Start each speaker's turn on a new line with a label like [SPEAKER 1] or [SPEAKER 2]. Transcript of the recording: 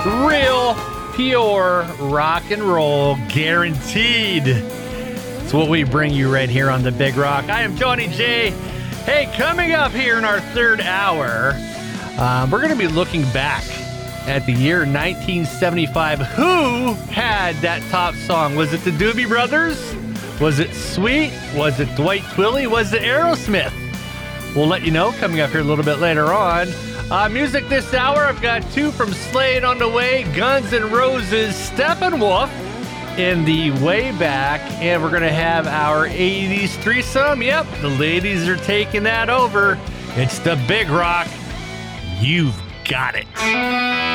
[SPEAKER 1] Real, pure rock and roll, guaranteed. It's what we bring you right here on The Big Rock. I am Johnny J. Hey, coming up here in our third hour, we're going to be looking back at the year 1975. Who had that top song? Was it the Doobie Brothers? Was it Sweet? Was it Dwight Twilley? Was it Aerosmith? We'll let you know coming up here a little bit later on. Music this hour, I've got two from Slade on the way, Guns N' Roses, Steppenwolf in the way back, and we're going to have our 80s threesome. Yep, the ladies are taking that over. It's The Big Rock. You've got it.